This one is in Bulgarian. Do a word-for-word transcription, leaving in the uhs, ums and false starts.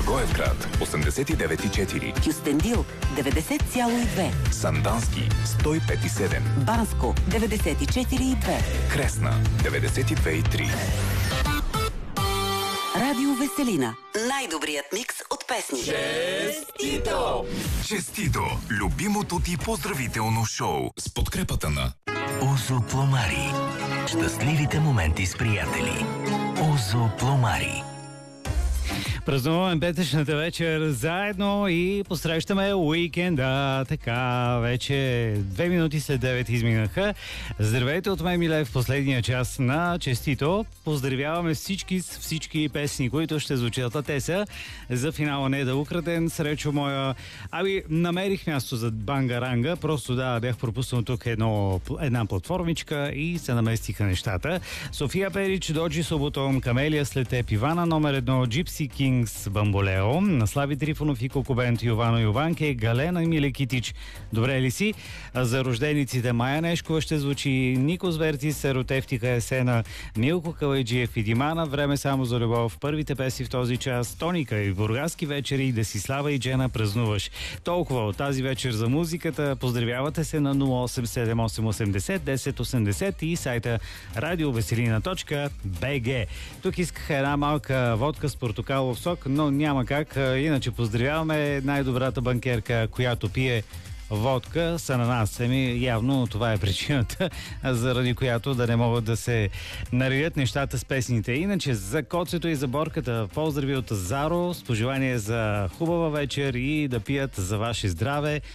Благоевград осемдесет и девет и четири, Кюстендил деветдесет цяло и две, Сандански сто и пет и седем, Банско деветдесет и четири и две, Кресна деветдесет и две и три. Радио Веселина. Най-добрият микс от песни. Честито! Честито! Любимото ти поздравително шоу с подкрепата на Озо Пломари. Щастливите моменти с приятели. Озо Пломари. Празнуваме петъчната вечер заедно и посрещаме уикенда. Така, вече две минути след девет изминаха. Здравейте от мен, Милев, в последния час на Честито. Поздравяваме всички с всички песни, които ще звучат. А те са за финала Не да украден, срещу моя... Ами, намерих място за Бангаранга. Просто да, бях пропуснал тук едно, една платформичка и се наместиха нещата. София Перич, Доджи Соботом, Камелия след теб, Ивана номер едно, Джипси Кингс, Бамболео, на Слави Трифонов и Кокобент, Йовано Йованке, Галена и Милекитич. Добре ли си? За рождениците Майя Нешкова ще звучи Никос Вертис, Серотевтика Есена, Милко Калайджиев и Димана, Време само за любов. Първите песни в този час, Тоника и Бургаски вечери, Десислава и Джена празнуваш. Толкова от тази вечер за музиката. Поздравявате се на нула осем седем осем осемдесет десет осемдесет и сайта радиовеселина точка би джи. Тук исках една малка водка с портокалов сок, но няма как. Иначе поздравяваме най-добрата банкерка, която пие водка с ананас. Еми, явно това е причината, заради която да не могат да се наредят нещата с песните. Иначе за коцето и за борката поздрави от Заро с пожелание за хубава вечер и да пият за ваше здраве.